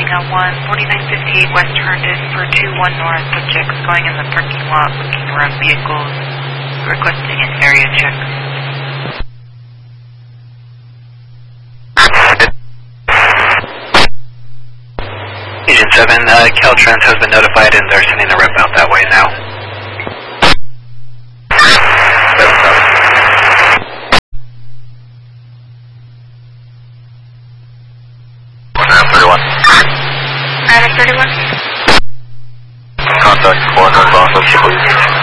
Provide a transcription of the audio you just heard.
on 14958 West Herndon for 21 North. Subjects going in the parking lot, looking around vehicles, requesting an area check. Agent 7, Caltrans has been notified and they're sending a rep out that way now. 31. Contact 4 North Office, please.